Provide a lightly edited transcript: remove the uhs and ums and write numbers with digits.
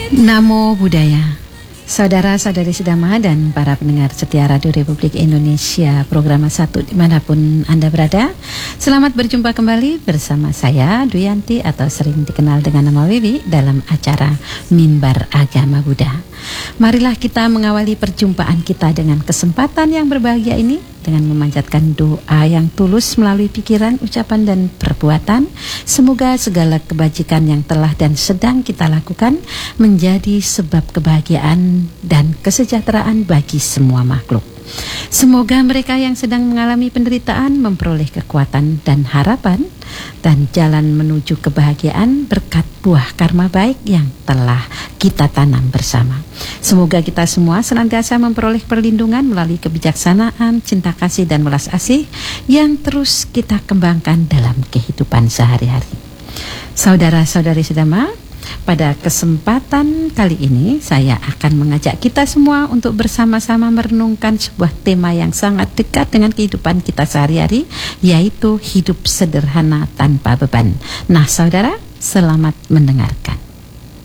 Namo Buddhaya. Saudara-saudari sedama dan para pendengar setia Radio Republik Indonesia Program 1 dimanapun Anda berada, selamat berjumpa kembali bersama saya Duyanti atau sering dikenal dengan nama Wiwi dalam acara Mimbar Agama Buddha. Marilah kita mengawali perjumpaan kita dengan kesempatan yang berbahagia ini dengan memanjatkan doa yang tulus melalui pikiran, ucapan dan perbuatan. Semoga segala kebajikan yang telah dan sedang kita lakukan menjadi sebab kebahagiaan dan kesejahteraan bagi semua makhluk. Semoga mereka yang sedang mengalami penderitaan memperoleh kekuatan dan harapan dan jalan menuju kebahagiaan berkat buah karma baik yang telah kita tanam bersama. Semoga kita semua senantiasa memperoleh perlindungan melalui kebijaksanaan, cinta kasih dan welas asih yang terus kita kembangkan dalam kehidupan sehari-hari. Saudara-saudari sedama, pada kesempatan kali ini saya akan mengajak kita semua untuk bersama-sama merenungkan sebuah tema yang sangat dekat dengan kehidupan kita sehari-hari, yaitu hidup sederhana tanpa beban. Nah saudara, selamat mendengarkan.